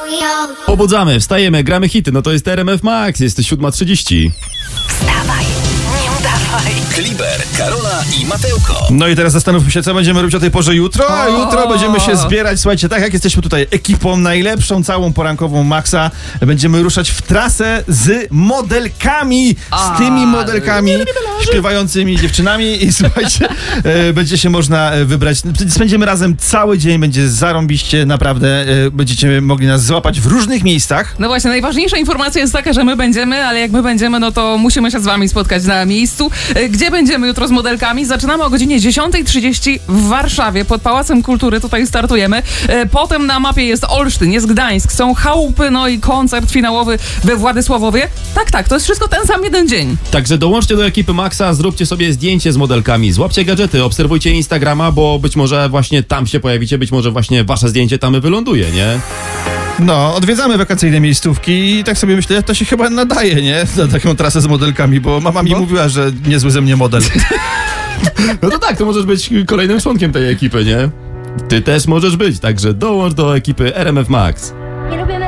Obudzamy, wstajemy, gramy hity, no to jest RMF Max, jest 7:30. Wstawaj, nie udawaj. Kliber, Karola i Mateuko. No i teraz zastanówmy się, co będziemy robić o tej porze jutro. A jutro będziemy się zbierać, słuchajcie, tak jak jesteśmy tutaj ekipą najlepszą, całą porankową Maxa, będziemy ruszać w trasę z modelkami, z tymi modelkami, śpiewającymi dziewczynami i słuchajcie, będzie się można wybrać. Spędzimy razem cały dzień, będzie zarąbiście, naprawdę, będziecie mogli nas złapać w różnych miejscach. No właśnie, najważniejsza informacja jest taka, że my będziemy, ale jak my będziemy, no to musimy się z wami spotkać na miejscu. Gdzie będziemy jutro z modelkami? Zaczynamy o godzinie 10:30 w Warszawie, pod Pałacem Kultury, tutaj startujemy. Potem na mapie jest Olsztyn, jest Gdańsk, są chałupy, no i koncert finałowy we Władysławowie. Tak, to jest wszystko ten sam jeden dzień. Także dołączcie do ekipy Maxa, zróbcie sobie zdjęcie z modelkami, złapcie gadżety, obserwujcie Instagrama, bo być może właśnie tam się pojawicie, być może właśnie wasze zdjęcie tam wyląduje, nie? No, odwiedzamy wakacyjne miejscówki i tak sobie myślę, to się chyba nadaje, nie? Na taką trasę z modelkami, bo mama mi mówiła, że niezły ze mnie model. No to tak, to możesz być kolejnym członkiem tej ekipy, nie? Ty też możesz być, także dołącz do ekipy RMF Max.